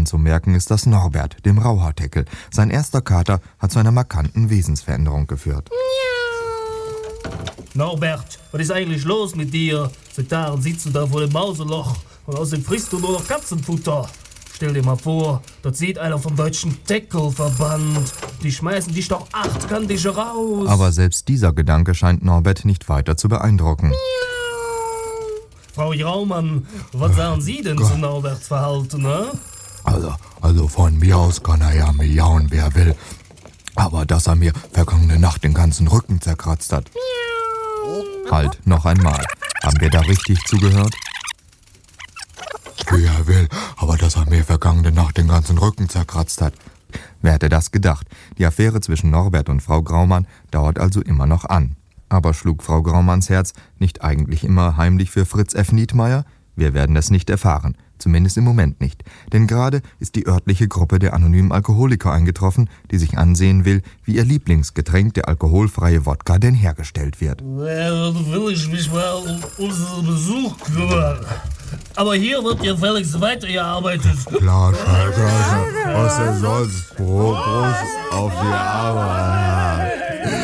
anzumerken ist, dass Norbert, dem Rauhaardeckel, sein erster Kater, hat zu einer markanten Wesensveränderung geführt. Norbert, was ist eigentlich los mit dir? Seit Tagen sitzt du da vor dem Mauseloch und außerdem frisst du nur noch Katzenfutter. Stell dir mal vor, dort sieht einer vom Deutschen Teckelverband. Die schmeißen dich doch achtkantig raus. Aber selbst dieser Gedanke scheint Norbert nicht weiter zu beeindrucken. Frau Jaumann, was sagen Sie denn zu Norberts Verhalten, ne? Also von mir aus kann er ja miauen, wer will. Aber dass er mir vergangene Nacht den ganzen Rücken zerkratzt hat. Halt, noch einmal. Haben wir da richtig zugehört? Wie er will, aber dass er mir vergangene Nacht den ganzen Rücken zerkratzt hat. Wer hätte das gedacht? Die Affäre zwischen Norbert und Frau Graumann dauert also immer noch an. Aber schlug Frau Graumanns Herz nicht eigentlich immer heimlich für Fritz F. Nietmeyer? Wir werden es nicht erfahren, zumindest im Moment nicht. Denn gerade ist die örtliche Gruppe der anonymen Alkoholiker eingetroffen, die sich ansehen will, wie ihr Lieblingsgetränk, der alkoholfreie Wodka, denn hergestellt wird. Will ich mich mal um unseren Besuch kümmern. Aber hier wird gefälligst weitergearbeitet. Klar, was denn sonst? Prost auf die Arbeit.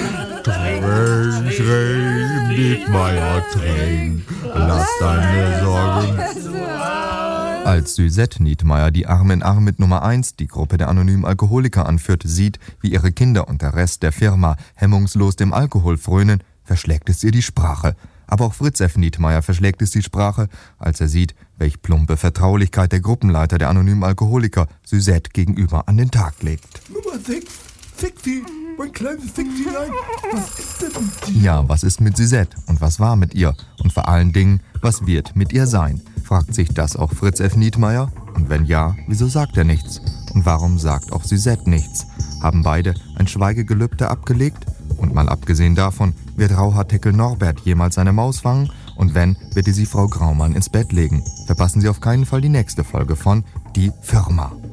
Trink, Nietmeyer, trink. Lass deine Sorgen. Als Suzette Nietmeyer, die Arm in Arm mit Nummer 1 die Gruppe der anonymen Alkoholiker anführt, sieht, wie ihre Kinder und der Rest der Firma hemmungslos dem Alkohol frönen, verschlägt es ihr die Sprache. Aber auch Fritz F. Nietmeyer verschlägt es die Sprache, als er sieht, welch plumpe Vertraulichkeit der Gruppenleiter der anonymen Alkoholiker Suzette gegenüber an den Tag legt. Nummer 6, Fickti, mein kleines Ficktilein, was ist denn mit dir? Ja, was ist mit Suzette und was war mit ihr? Und vor allen Dingen, was wird mit ihr sein? Fragt sich das auch Fritz F. Nietmeyer? Und wenn ja, wieso sagt er nichts? Und warum sagt auch Suzette nichts? Haben beide ein Schweigegelübde abgelegt? Und mal abgesehen davon, wird Rauhaardeckel Norbert jemals seine Maus fangen? Und wenn, wird sie Frau Graumann ins Bett legen? Verpassen Sie auf keinen Fall die nächste Folge von Die Firma.